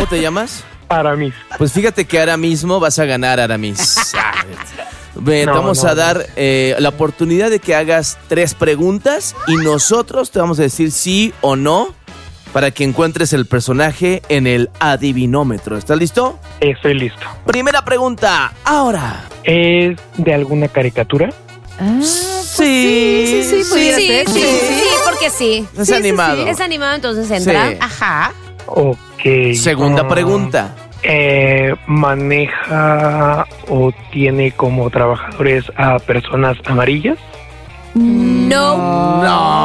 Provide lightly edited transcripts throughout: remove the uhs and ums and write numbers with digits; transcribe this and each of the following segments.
¿Cómo te llamas? Aramis. Pues fíjate que ahora mismo vas a ganar, Aramis. Vamos a dar la oportunidad de que hagas 3 preguntas y nosotros te vamos a decir sí o no para que encuentres el personaje en el adivinómetro. ¿Estás listo? Estoy listo. Primera pregunta, ahora. ¿Es de alguna caricatura? Sí, pudiera ser. Sí, porque sí. Es animado. Es animado, entonces entra. Sí. Ajá. Ok. Segunda pregunta. ¿Maneja o tiene como trabajadores a personas amarillas? No.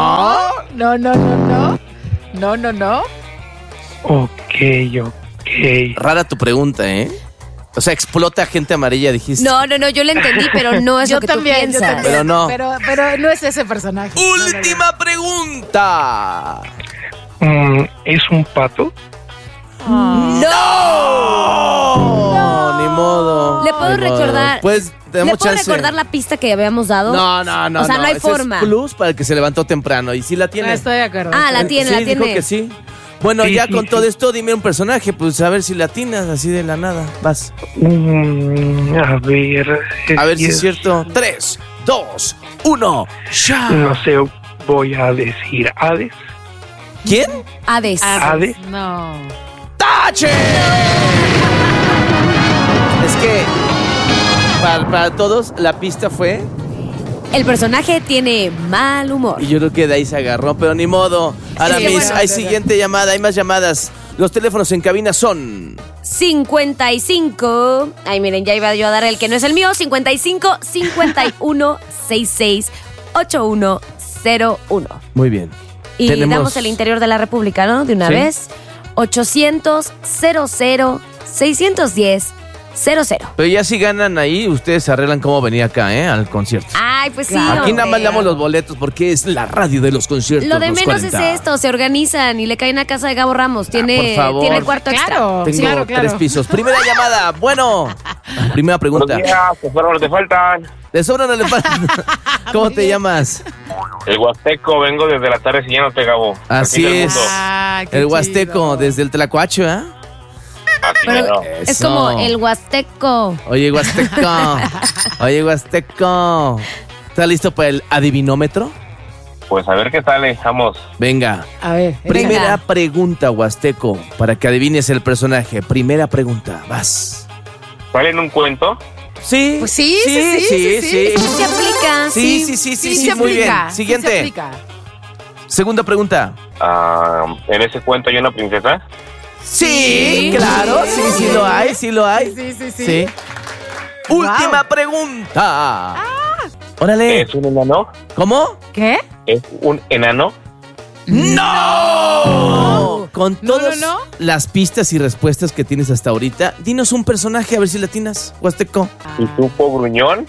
No. Ok. Rara tu pregunta, ¿eh? O sea, explota gente amarilla, dijiste. No, yo lo entendí, pero no es Yo lo que también, tú piensas. Pero no. Pero no es ese personaje. Última pregunta. ¿Es un pato? ¡No! Ni modo. ¿Le puedo Ni modo. recordar? Pues ¿Le tenemos puedo chance. recordar la pista que habíamos dado? No. O sea, no hay Ese forma. Es plus para el que se levantó temprano. Y sí la tiene. No estoy de acuerdo. Ah, la tiene, la Sí, dijo tiene. que sí. Bueno, Sí, ya sí, con sí. todo esto, dime un personaje, pues a ver si latinas así de la nada. Vas. A ver. A ver si es cierto. 3, 2, 1. ¡Ya! No sé, voy a decir Hades. ¿Quién? Hades. Hades. No. ¡Tache! Es que para todos la pista fue El personaje tiene mal humor. y yo creo que de ahí se agarró, pero ni modo. Aramis, bueno, hay no. siguiente llamada, hay más llamadas. Los teléfonos en cabina son 55. Ay, miren, ya iba yo a dar el que no es el mío. 55 51 66 8101. muy bien. Y Tenemos- damos el interior de la República, ¿no? De una Sí. vez. 800 00 610 00. Pero ya si ganan ahí, ustedes se arreglan cómo venir acá, al concierto. Ay, pues sí. Claro. Aquí nada más hombre. damos los boletos porque es la radio de los conciertos. Lo de los menos 40. es esto, se organizan y le caen a casa de Gabo Ramos. por Tiene, favor. tiene cuarto extra. Claro. Tengo claro. 3 pisos. Primera llamada. Bueno, primera pregunta. Buenos días, que fueron los que faltan. De sobra no le falta. ¿Cómo te llamas? El Huasteco, vengo desde la tarde siguiéndote, Gabo. Así Al fin del es. mundo. Ah, qué El chido. Huasteco, desde el Tlacuacho, ¿eh? Así Pero mero. es Eso. como el Huasteco. Oye, Huasteco. Oye, Huasteco. ¿Estás listo para el adivinómetro? Pues a ver qué sale, vamos. Venga. A ver. Primera pregunta, Huasteco, para que adivines el personaje. Primera pregunta, vas. ¿Sale en un cuento? Sí. Pues sí. Se aplica. Sí, se muy bien. aplica, sí se Siguiente. aplica. Segunda pregunta. ¿En ese cuento hay una princesa? Sí, claro, sí lo hay, sí lo hay. Sí. Última pregunta. Órale. ¿Es un enano? ¿Cómo? ¿Qué? ¿Es un enano? ¡No! Con No, todas no. las pistas y respuestas que tienes hasta ahorita, dinos un personaje a ver si latinas, Huasteco. ¿Y tú, gruñón?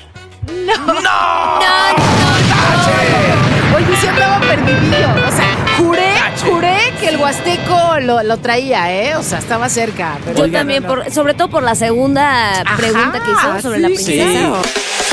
Oye, sí andaba perdidillo. O sea, juré que el Huasteco lo traía, ¿eh? O sea, estaba cerca. Pero Yo también, sobre todo por la segunda pregunta que hizo sobre la sí, princesa. Sí.